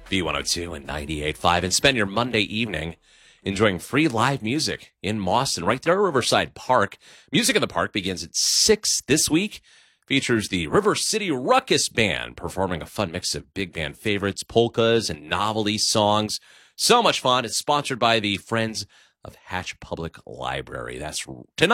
B102 and 98.5, and spend your Monday evening enjoying free live music in Mauston, right there at Riverside Park. Music in the Park begins at 6 this week. Features the River City Ruckus Band performing a fun mix of big band favorites, polkas, and novelty songs. So much fun. It's sponsored by the Friends of Hatch Public Library. That's tonight.